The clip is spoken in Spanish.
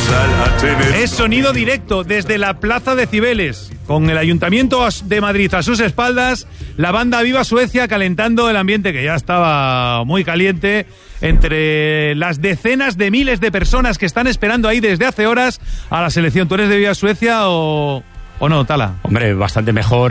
Es sonido directo desde la Plaza de Cibeles, con el Ayuntamiento de Madrid a sus espaldas, la banda Viva Suecia calentando el ambiente que ya estaba muy caliente entre las decenas de miles de personas que están esperando ahí desde hace horas a la selección. ¿Tú eres de Viva Suecia o no, Tala? Hombre, bastante mejor